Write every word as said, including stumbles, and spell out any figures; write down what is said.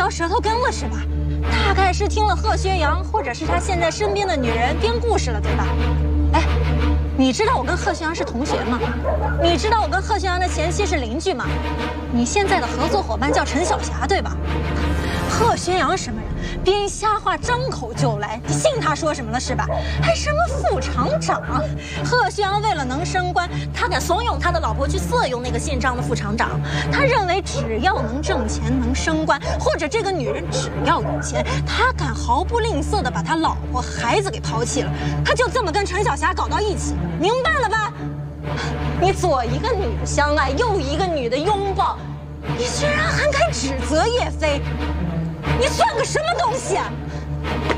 舌头根了是吧？大概是听了贺宣阳或者是他现在身边的女人编故事了，对吧？哎，你知道我跟贺宣阳是同学吗？你知道我跟贺宣阳的前妻是邻居吗？你现在的合作伙伴叫陈晓霞，对吧？贺宣阳什么人？编瞎话，张口就来，你信他说什么了是吧？还什么副厂长？贺宣阳为了能升官，他敢怂恿他的老婆去色诱那个姓张的副厂长。他认为只要能挣钱、能升官，或者这个女人只要有钱，他敢毫不吝啬地把他老婆、孩子给抛弃了。他就这么跟陈晓霞搞到一起，明白了吧？你左一个女的相爱，右一个女的拥抱，你居然还敢指责叶飞？你算个什么东西啊！